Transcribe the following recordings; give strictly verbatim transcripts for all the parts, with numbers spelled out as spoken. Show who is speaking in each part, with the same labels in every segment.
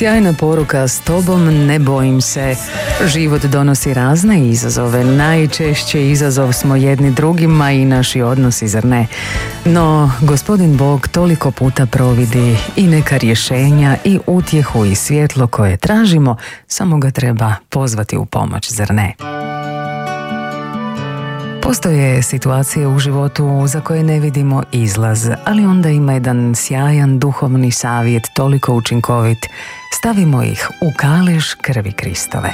Speaker 1: Sjajna poruka, s tobom ne bojim se. Život donosi razne izazove, najčešće izazov smo jedni drugima i naši odnosi, zar ne? No, gospodin Bog toliko puta providi i neka rješenja i utjehu i svjetlo koje tražimo, samo ga treba pozvati u pomoć, zar ne? Postoje situacije u životu za koje ne vidimo izlaz, ali onda ima jedan sjajan duhovni savjet, toliko učinkovit. Stavimo ih u kalež krvi Kristove.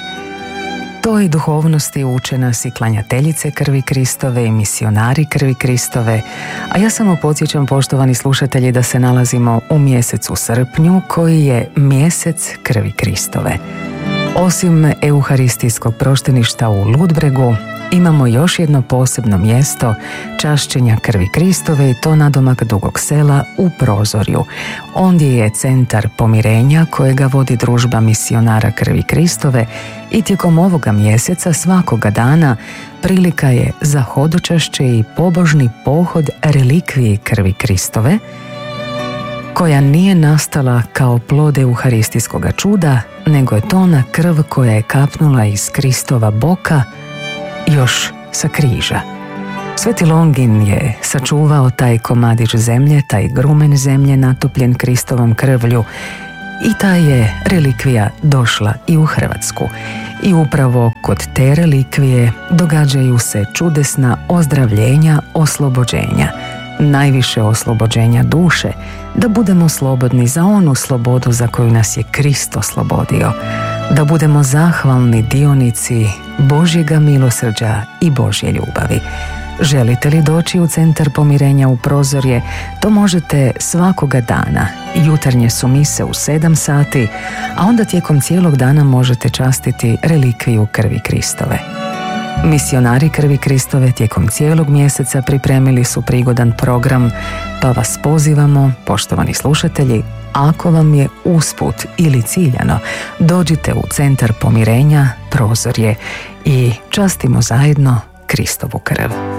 Speaker 1: Toj duhovnosti uče nas i klanjateljice krvi Kristove i misionari krvi Kristove, a ja samo podsjećam, poštovani slušatelji, da se nalazimo u mjesecu srpnju, koji je mjesec krvi Kristove. Osim euharistijskog prošteništa u Ludbregu, imamo još jedno posebno mjesto čašćenja krvi Kristove, i to nadomak Dugog Sela u Prozorju. Ondje je centar pomirenja kojega vodi družba misionara krvi Kristove, i tijekom ovoga mjeseca svakoga dana prilika je za hodočašće i pobožni pohod relikviji krvi Kristove, koja nije nastala kao plod euharistijskog čuda, nego je to ona krv koja je kapnula iz Kristova boka, još sa križa. Sveti Longin je sačuvao taj komadić zemlje, taj grumen zemlje natopljen Kristovom krvlju, i ta je relikvija došla i u Hrvatsku. I upravo kod te relikvije događaju se čudesna ozdravljenja, oslobođenja. Najviše oslobođenja duše, da budemo slobodni za onu slobodu za koju nas je Krist oslobodio, da budemo zahvalni dionici Božjega milosrđa i Božje ljubavi. Želite li doći u centar pomirenja u Prozorje? To možete svakoga dana. Jutarnje su mise u sedam sati, a onda tijekom cijelog dana možete častiti relikviju krvi Kristove. Misionari krvi Kristove tijekom cijelog mjeseca pripremili su prigodan program, pa vas pozivamo, poštovani slušatelji, ako vam je usput ili ciljano, dođite u centar pomirenja Prozorje i častimo zajedno Kristovu krv.